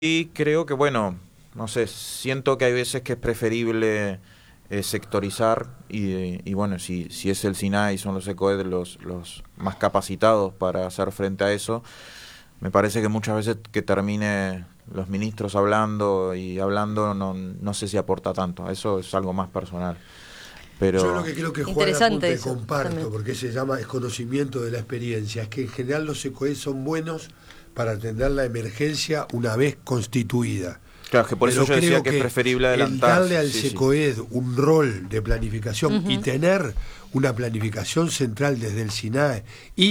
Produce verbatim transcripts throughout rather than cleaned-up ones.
Y creo que, bueno, no sé, siento que hay veces que es preferible eh, sectorizar y, y bueno, si, si es el SINAI, son los ECOED los, los más capacitados para hacer frente a eso. Me parece que muchas veces que termine los ministros hablando y hablando, no, no sé si aporta tanto. Eso es algo más personal. Pero yo lo que creo que Juan apunte, comparto, también. Porque se llama es conocimiento de la experiencia, es que en general los ECOED son buenos para atender la emergencia una vez constituida. Claro, que por Pero eso yo decía que, que es preferible adelantar. El darle al sí, SECOED sí. un rol de planificación uh-huh. y tener una planificación central desde el SINAE,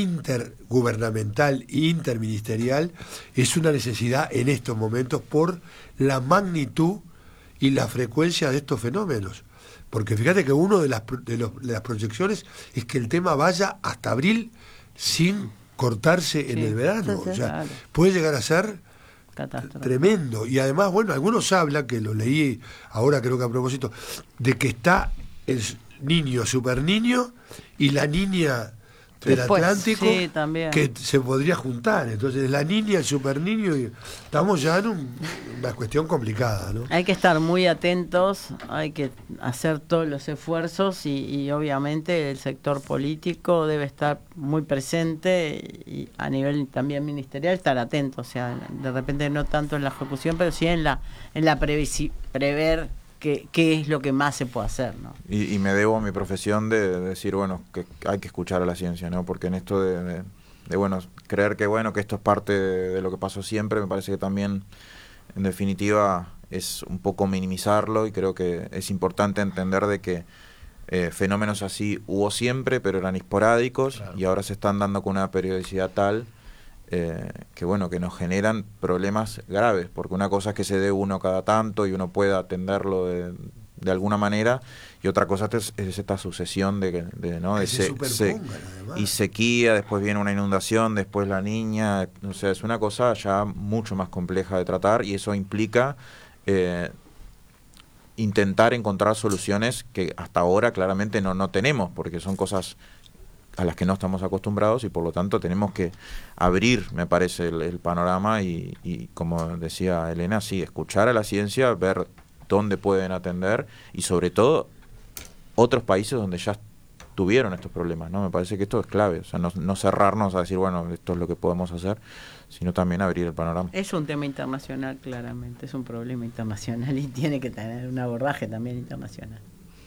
intergubernamental e interministerial, es una necesidad en estos momentos por la magnitud y la frecuencia de estos fenómenos. Porque fíjate que uno de las, de, los, de las proyecciones es que el tema vaya hasta abril sin cortarse sí, en el verano. O sea, claro. Puede llegar a ser tremendo. Y además, bueno, algunos hablan, que lo leí ahora creo que a propósito, de que está el niño super niño y la niña del Después, Atlántico sí, que se podría juntar. Entonces la niña, el super niño, y estamos ya en un, una cuestión complicada, ¿no? Hay que estar muy atentos, hay que hacer todos los esfuerzos y, y obviamente el sector político debe estar muy presente y a nivel también ministerial estar atento, o sea, de repente no tanto en la ejecución, pero sí en la en la previsi- prever qué qué es lo que más se puede hacer, ¿no? Y, y me debo a mi profesión de, de decir, bueno, que hay que escuchar a la ciencia, ¿no? Porque en esto de, de, de bueno, creer que, bueno, que esto es parte de, de lo que pasó siempre, me parece que también, en definitiva, es un poco minimizarlo, y creo que es importante entender de que eh, fenómenos así hubo siempre, pero eran esporádicos, claro. Y ahora se están dando con una periodicidad tal Eh, que bueno, que nos generan problemas graves, porque una cosa es que se dé uno cada tanto y uno pueda atenderlo de, de alguna manera, y otra cosa es, es esta sucesión de, de, ¿no? de se se, se, y sequía, después viene una inundación, después la niña, o sea, es una cosa ya mucho más compleja de tratar, y eso implica eh, intentar encontrar soluciones que hasta ahora claramente no, no tenemos, porque son cosas a las que no estamos acostumbrados, y por lo tanto tenemos que abrir, me parece, el, el panorama y, y, como decía Elena, sí, escuchar a la ciencia, ver dónde pueden atender, y sobre todo otros países donde ya tuvieron estos problemas, ¿no? Me parece que esto es clave, o sea, no, no cerrarnos a decir, bueno, esto es lo que podemos hacer, sino también abrir el panorama. Es un tema internacional, claramente, es un problema internacional y tiene que tener un abordaje también internacional.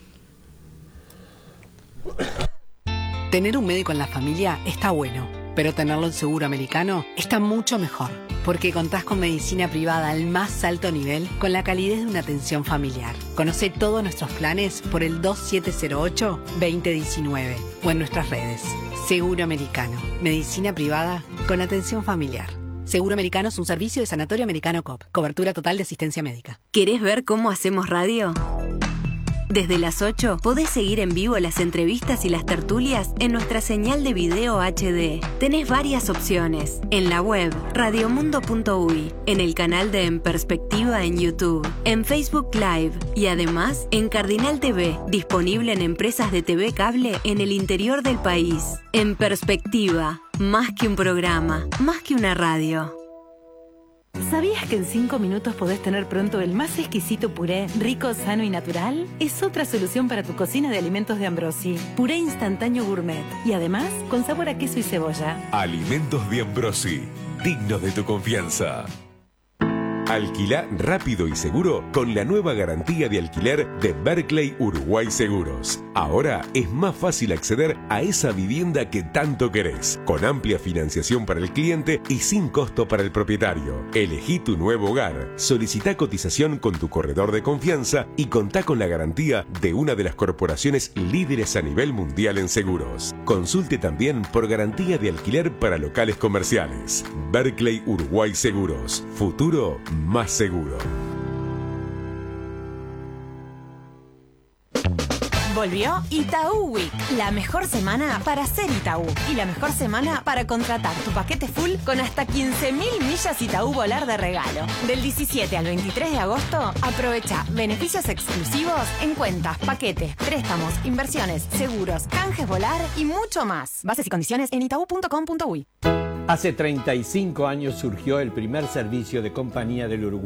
Tener un médico en la familia está bueno, pero tenerlo en Seguro Americano está mucho mejor, porque contás con medicina privada al más alto nivel, con la calidez de una atención familiar. Conoce todos nuestros planes por el dos siete cero ocho, dos cero uno nueve o en nuestras redes. Seguro Americano, medicina privada con atención familiar. Seguro Americano es un servicio de Sanatorio Americano Coop. Cobertura total de asistencia médica. ¿Querés ver cómo hacemos radio? Desde las ocho podés seguir en vivo las entrevistas y las tertulias en nuestra señal de video H D. Tenés varias opciones. En la web radiomundo punto uy, en el canal de En Perspectiva en YouTube, en Facebook Live y además en Cardinal T V, disponible en empresas de T V cable en el interior del país. En Perspectiva, más que un programa, más que una radio. ¿Sabías que en cinco minutos podés tener pronto el más exquisito puré, rico, sano y natural? Es otra solución para tu cocina de alimentos de Ambrosi. Puré instantáneo gourmet. Y además, con sabor a queso y cebolla. Alimentos de Ambrosi. Dignos de tu confianza. Alquilá rápido y seguro con la nueva garantía de alquiler de Berkeley Uruguay Seguros. Ahora es más fácil acceder a esa vivienda que tanto querés, con amplia financiación para el cliente y sin costo para el propietario. Elegí tu nuevo hogar, solicitá cotización con tu corredor de confianza y contá con la garantía de una de las corporaciones líderes a nivel mundial en seguros. Consulte también por garantía de alquiler para locales comerciales. Berkeley Uruguay Seguros. Futuro más seguro. Volvió Itaú Week, la mejor semana para ser Itaú y la mejor semana para contratar tu paquete full con hasta quince mil millas Itaú Volar de regalo. Del diecisiete al veintitrés de agosto, aprovecha beneficios exclusivos en cuentas, paquetes, préstamos, inversiones, seguros, canjes Volar y mucho más. Bases y condiciones en itaú punto com punto uy. Hace treinta y cinco años surgió el primer servicio de compañía del Uruguay.